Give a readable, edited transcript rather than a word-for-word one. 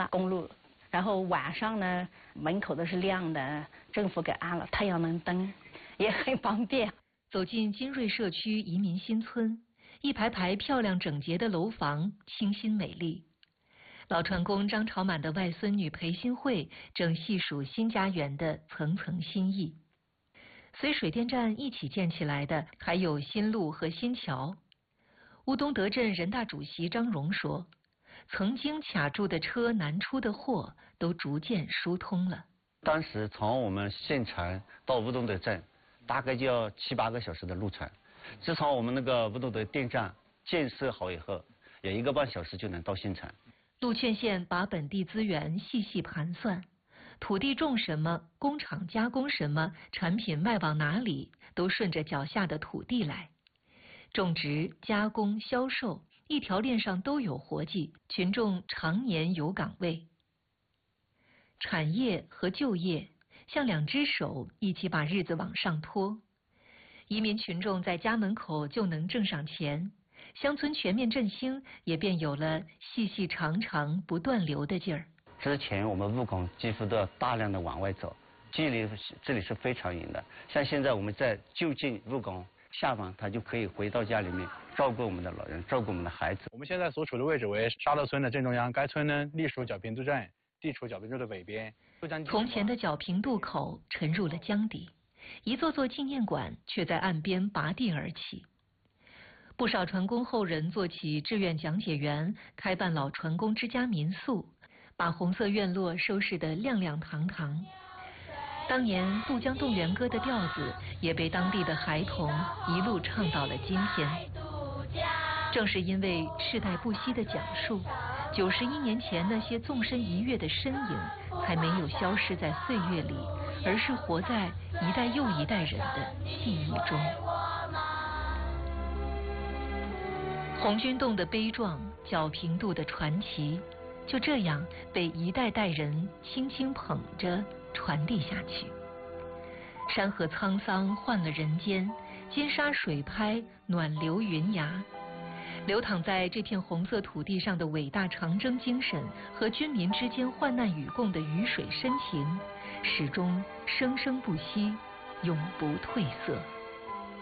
公路，然后晚上呢门口都是亮的，政府给安了太阳能灯，也很方便。 走进金瑞社区移民新村，一排排漂亮整洁的楼房，清新美丽。老船工张朝满的外孙女裴新慧正细数新家园的层层心意。随水电站一起建起来的还有新路和新桥。乌东德镇人大主席张荣说，曾经卡住的车难出的货都逐渐疏通了。 当时从我们县城到乌东德镇大概就要7、8个小时的路程，自从我们那个乌东德电站建设好以后，有1个半小时就能到县城。 陆劝县把本地资源细细盘算，土地种什么，工厂加工什么，产品卖往哪里，都顺着脚下的土地来。种植、加工、销售，一条链上都有活计，群众常年有岗位。产业和就业像2只手一起把日子往上拖。移民群众在家门口就能挣上钱，乡村全面振兴也便有了细细长长不断流的劲儿。 之前我们务工几乎都要大量的往外走，距离这里是非常远的。像现在我们在就近务工，下班他就可以回到家里面照顾我们的老人，照顾我们的孩子。 我们现在所处的位置为沙头村的正中央，该村呢隶属皎平渡镇，地处皎平渡的北边。 从前的皎平渡口沉入了江底，一座座纪念馆却在岸边拔地而起。不少船工后人做起志愿讲解员，开办老船工之家民宿，把红色院落收拾得亮亮堂堂。当年《渡江动员歌》的调子也被当地的孩童一路唱到了今天。正是因为世代不息的讲述，91年前那些纵身一跃的身影才没有消失在岁月里，而是活在一代又一代人的记忆中。红军洞的悲壮，皎平渡的传奇，就这样被一代代人轻轻捧着传递下去。山河沧桑换了人间，金沙水拍暖流云崖。流淌在这片红色土地上的伟大长征精神和军民之间患难与共的鱼水深情，始终生生不息，永不褪色。